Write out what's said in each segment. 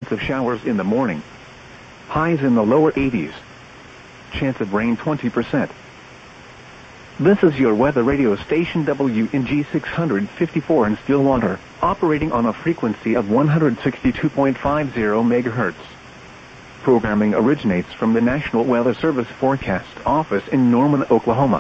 of showers in the morning. Highs in the lower 80s. Chance of rain 20%. This is your weather radio station WNG 654 in Stillwater, operating on a frequency of 162.50 MHz. Programming originates from the National Weather Service Forecast Office in Norman, Oklahoma.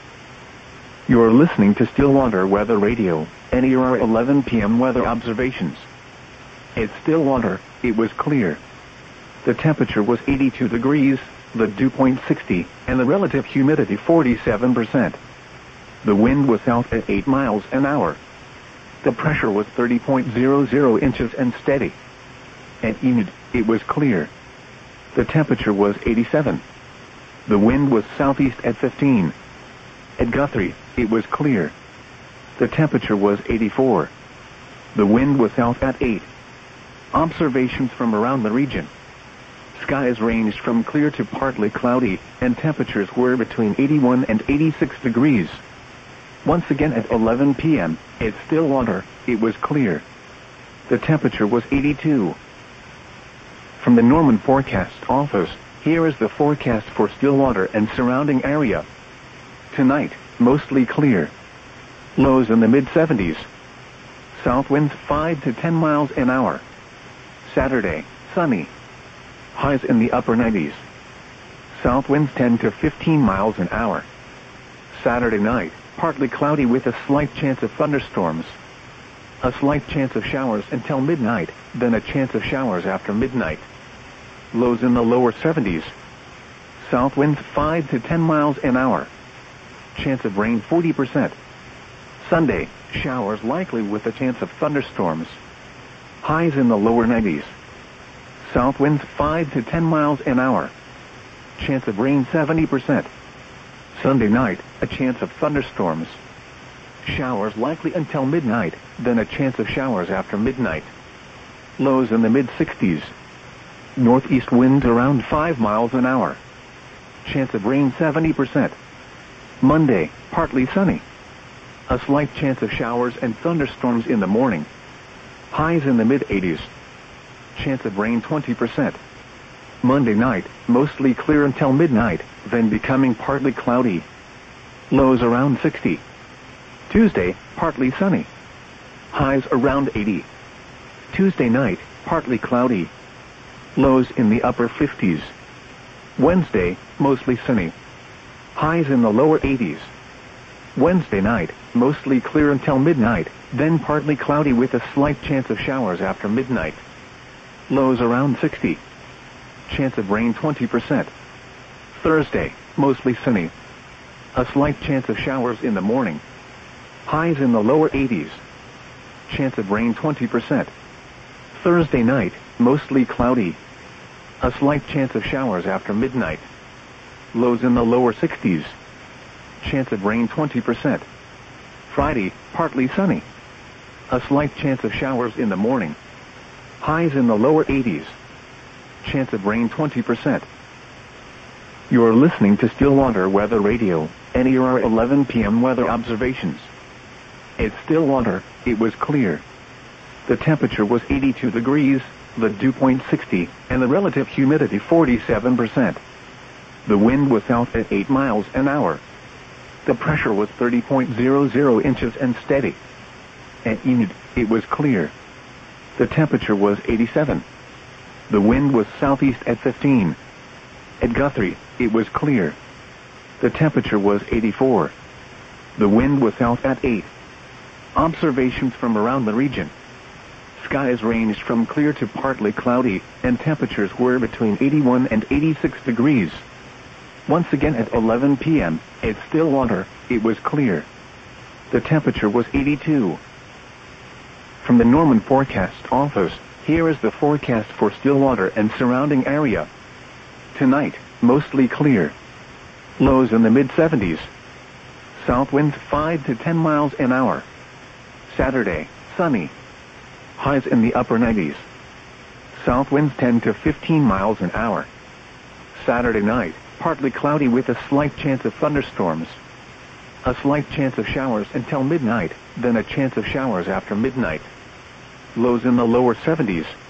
You're listening to Stillwater Weather Radio, NER 11 p.m. weather observations. At Stillwater, it was clear. The temperature was 82 degrees, the dew point 60, and the relative humidity 47%. The wind was south at 8 miles an hour. The pressure was 30.00 inches and steady. At Enid, it was clear. The temperature was 87. The wind was southeast at 15. At Guthrie, it was clear. The temperature was 84. The wind was south at 8. Observations from around the region. Skies ranged from clear to partly cloudy, and temperatures were between 81 and 86 degrees. Once again at 11 p.m., at Stillwater, it was clear. The temperature was 82. From the Norman Forecast Office, here is the forecast for Stillwater and surrounding area. Tonight, mostly clear. Lows in the mid-70s. South winds 5 to 10 miles an hour. Saturday, sunny. Highs in the upper 90s. South winds 10 to 15 miles an hour. Saturday night, partly cloudy with a slight chance of thunderstorms. A slight chance of showers until midnight, then a chance of showers after midnight. Lows in the lower 70s. South winds 5 to 10 miles an hour. Chance of rain 40%. Sunday, showers likely with a chance of thunderstorms. Highs in the lower 90s. South winds 5 to 10 miles an hour. Chance of rain 70%. Sunday night, a chance of thunderstorms. Showers likely until midnight, then a chance of showers after midnight. Lows in the mid-60s. Northeast winds around 5 miles an hour. Chance of rain 70%. Monday, partly sunny. A slight chance of showers and thunderstorms in the morning. Highs in the mid-80s. Chance of rain 20%. Monday night, mostly clear until midnight, then becoming partly cloudy. Lows around 60. Tuesday, partly sunny. Highs around 80. Tuesday night, partly cloudy. Lows in the upper 50s. Wednesday, mostly sunny. Highs in the lower 80s. Wednesday night, mostly clear until midnight, then partly cloudy with a slight chance of showers after midnight. Lows around 60. Chance of rain 20%. Thursday, mostly sunny. A slight chance of showers in the morning. Highs in the lower 80s. Chance of rain 20%. Thursday night, mostly cloudy. A slight chance of showers after midnight. Lows in the lower 60s. Chance of rain 20%. Friday, partly sunny. A slight chance of showers in the morning. Highs in the lower 80s. Chance of rain 20%. You're listening to Stillwater Weather Radio, NER 11 p.m. weather observations. At Stillwater, it was clear. The temperature was 82 degrees, the dew point 60, and the relative humidity 47%. The wind was south at 8 miles an hour. The pressure was 30.00 inches and steady. At Enid, it was clear. The temperature was 87. The wind was southeast at 15. At Guthrie, it was clear. The temperature was 84. The wind was south at 8. Observations from around the region. Skies ranged from clear to partly cloudy, and temperatures were between 81 and 86 degrees. Once again at 11 p.m., at Stillwater, it was clear. The temperature was 82. From the Norman Forecast Office, here is the forecast for Stillwater and surrounding area. Tonight, mostly clear. Lows in the mid-70s. South winds 5 to 10 miles an hour. Saturday, sunny. Highs in the upper 90s. South winds 10 to 15 miles an hour. Saturday night, partly cloudy with a slight chance of thunderstorms. A slight chance of showers until midnight, then a chance of showers after midnight. Lows in the lower 70s.